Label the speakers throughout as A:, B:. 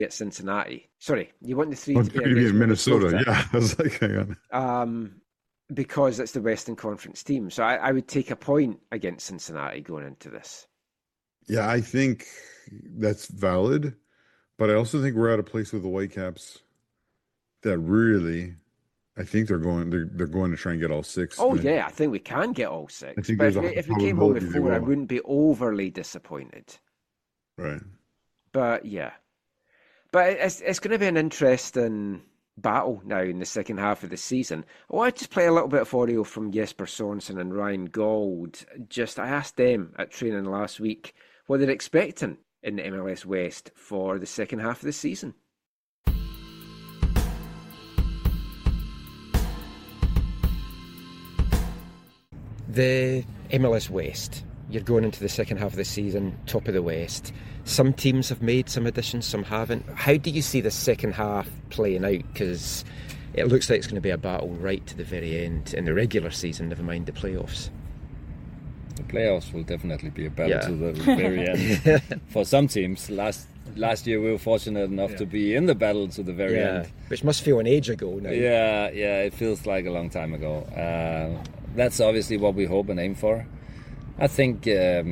A: at Cincinnati. Sorry, you want the three
B: Oh,
A: to be
B: three to be
A: against
B: in Minnesota.
A: Minnesota.
B: Yeah, I was like, hang on.
A: Because it's the Western Conference team. So I would take a point against Cincinnati going into this.
B: Yeah, I think that's valid, but I also think we're at a place with the Whitecaps that really, I think they're going to try and get all six.
A: Oh,
B: And
A: yeah, I think we can get all
B: I
A: six.
B: think
A: But
B: there's
A: if
B: a
A: we,
B: high
A: if we came home with
B: probability they
A: four, I
B: will.
A: wouldn't be overly disappointed.
B: Right.
A: But yeah. But it's going to be an interesting battle now in the second half of the season. I want to just play a little bit of audio from Jesper Sorensen and Ryan Gauld. I asked them at training last week what they're expecting in the MLS West for the second half of the season. The MLS West. You're going into the second half of the season, top of the West. Some teams have made some additions, some haven't. How do you see the second half playing out? Because it looks like it's going to be a battle right to the very end in the regular season, never mind the playoffs.
C: The playoffs will definitely be a battle to the very end. For some teams, last year we were fortunate enough to be in the battle to the very end.
A: Which must feel an age ago now.
C: Yeah, it feels like a long time ago. That's obviously what we hope and aim for. I think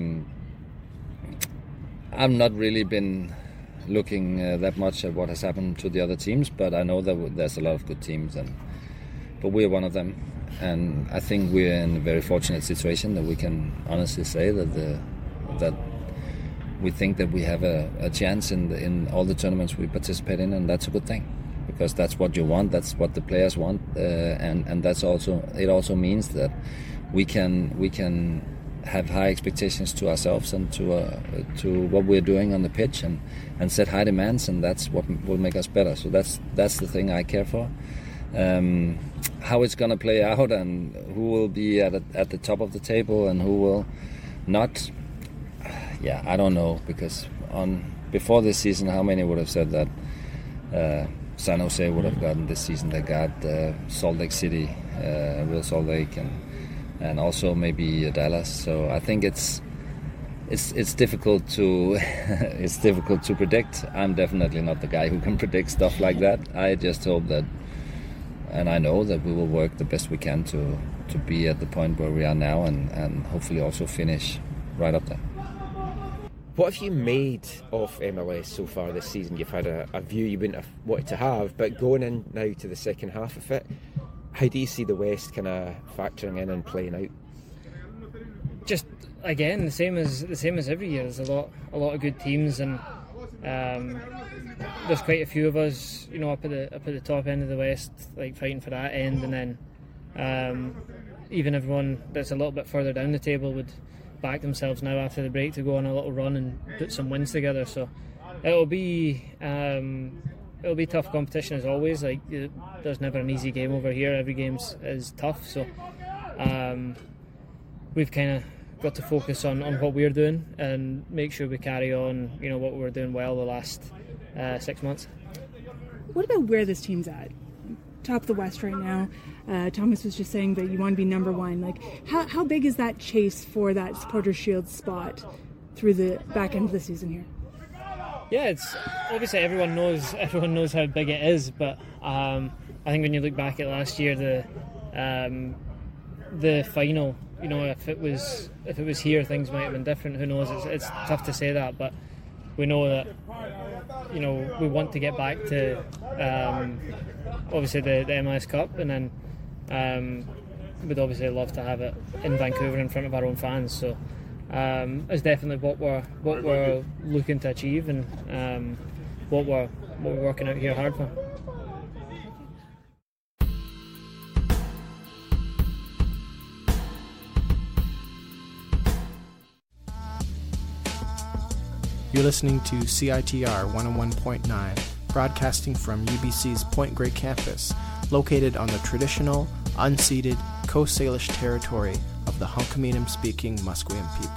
C: I've not really been looking that much at what has happened to the other teams, but I know that there's a lot of good teams, but we're one of them. And I think we're in a very fortunate situation that we can honestly say that we think that we have a chance in all the tournaments we participate in, and that's a good thing, because that's what you want, that's what the players want, and that's also, it also means that we can have high expectations to ourselves and to what we're doing on the pitch, and set high demands, and that's what will make us better. So that's the thing I care for. How it's going to play out and who will be at the top of the table and who will not, I don't know, because before this season, how many would have said that San Jose would have gotten this season? They got Salt Lake City, Real Salt Lake, and also maybe Dallas. So I think it's difficult to it's difficult to predict. I'm definitely not the guy who can predict stuff like that. I just hope that, and I know that we will work the best we can to be at the point where we are now, and hopefully also finish right up there.
A: What have you made of MLS so far this season? You've had a view you wouldn't have wanted to have, but going in now to the second half of it, how do you see the West kind of factoring in and playing out?
D: Just again, the same as every year. There's a lot of good teams, and there's quite a few of us, up at the top end of the West, like fighting for that end, and then even everyone that's a little bit further down the table would back themselves now after the break to go on a little run and put some wins together. So it'll be tough competition as always. Like, there's never an easy game over here. Every game is tough. So we've kind of got to focus on what we're doing and make sure we carry on, what we're doing well the last 6 months.
E: What about where this team's at? Top of the West right now. Thomas was just saying that you want to be number one. Like, how big is that chase for that Supporters' Shield spot through the back end of the season here?
D: Yeah, it's obviously everyone knows how big it is, but I think when you look back at last year, the final, if it was here, things might have been different. Who knows? It's tough to say that, but we know that we want to get back to obviously the MLS Cup, and then we'd obviously love to have it in Vancouver in front of our own fans. So it's definitely what we're looking to achieve, and what we're working out here hard for.
F: You're listening to CITR 101.9, broadcasting from UBC's Point Grey campus, located on the traditional, unceded Coast Salish territory of the Hunkaminam-speaking Musqueam people.